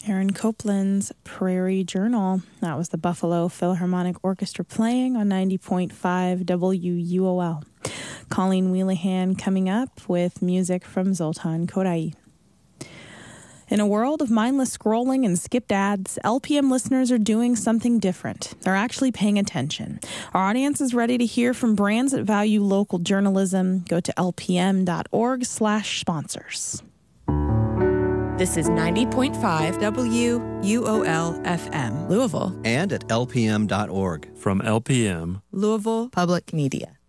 Aaron Copland's Prairie Journal. That was the Buffalo Philharmonic Orchestra playing on 90.5 WUOL. Colleen Wheelahan coming up with music from Zoltan Kodaly. In a world of mindless scrolling and skipped ads, LPM listeners are doing something different. They're actually paying attention. Our audience is ready to hear from brands that value local journalism. Go to lpm.org/sponsors. This is 90.5 WUOL FM, Louisville. And at lpm.org. From LPM, Louisville Public Media.